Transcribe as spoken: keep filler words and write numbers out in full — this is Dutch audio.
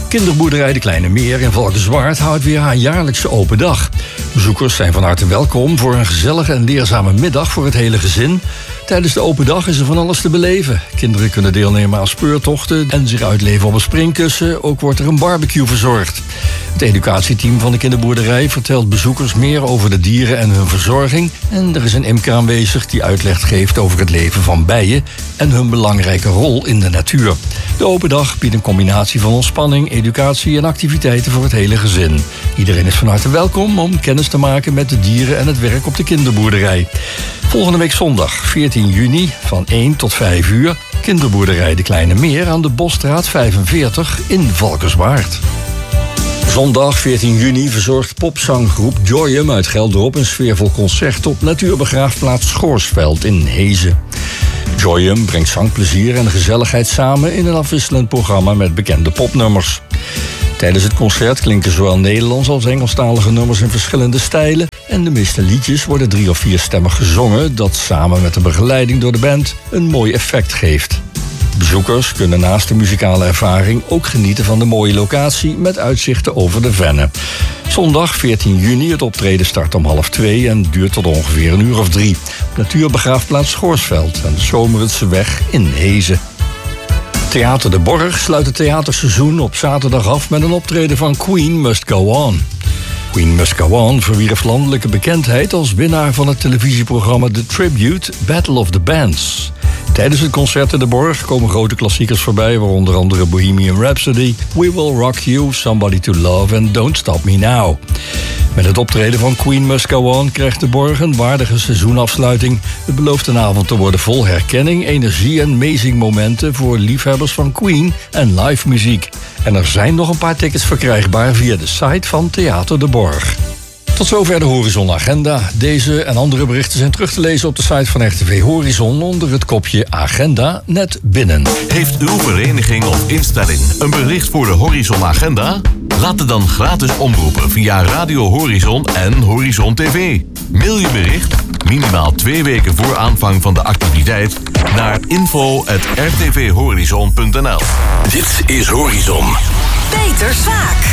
Kinderboerderij De Kleine Meer in Valkenswaard houdt weer haar jaarlijkse open dag. Bezoekers zijn van harte welkom voor een gezellige en leerzame middag voor het hele gezin. Tijdens de open dag is er van alles te beleven. Kinderen kunnen deelnemen aan speurtochten en zich uitleven op een springkussen. Ook wordt er een barbecue verzorgd. Het educatieteam van de kinderboerderij vertelt bezoekers meer over de dieren en hun verzorging. En er is een imker aanwezig die uitleg geeft over het leven van bijen en hun belangrijke rol in de natuur. De open dag biedt een combinatie van ontspanning, educatie en activiteiten voor het hele gezin. Iedereen is van harte welkom om kennis te maken met de dieren en het werk op de kinderboerderij. Volgende week zondag, veertien juni, van één tot vijf uur... Kinderboerderij De Kleine Meer aan de Bosstraat vijfenveertig in Valkenswaard. Zondag veertien juni verzorgt popzanggroep Joyum uit Gelderop een sfeervol concert op natuurbegraafplaats Schoorsveld in Hezen. Joyum brengt zangplezier en gezelligheid samen in een afwisselend programma met bekende popnummers. Tijdens het concert klinken zowel Nederlands als Engelstalige nummers in verschillende stijlen. En de meeste liedjes worden drie- of vierstemmig gezongen, dat samen met de begeleiding door de band een mooi effect geeft. Bezoekers kunnen naast de muzikale ervaring ook genieten van de mooie locatie met uitzichten over de Venne. Zondag veertien juni, het optreden start om half twee en duurt tot ongeveer een uur of drie. Op natuurbegraafplaats Schoorsveld aan de Zomerenseweg in Hezen. Theater De Borg sluit het theaterseizoen op zaterdag af met een optreden van Queen Must Go On. Queen Must Go On verwierf landelijke bekendheid als winnaar van het televisieprogramma The Tribute Battle of the Bands. Tijdens het concert in De Borg komen grote klassiekers voorbij, waaronder andere Bohemian Rhapsody, We Will Rock You, Somebody to Love en Don't Stop Me Now. Met het optreden van Queen Must Go On krijgt De Borg een waardige seizoenafsluiting. Het belooft een avond te worden vol herkenning, energie en amazing momenten voor liefhebbers van Queen en live muziek. En er zijn nog een paar tickets verkrijgbaar via de site van Theater De Borg. Tot zover de Horizon Agenda. Deze en andere berichten zijn terug te lezen op de site van R T V Horizon onder het kopje Agenda net binnen. Heeft uw vereniging of instelling een bericht voor de Horizon Agenda? Laat het dan gratis omroepen via Radio Horizon en Horizon T V. Mail je bericht, minimaal twee weken voor aanvang van de activiteit, naar info at r t v horizon punt n l. Dit is Horizon. Peter Swaak.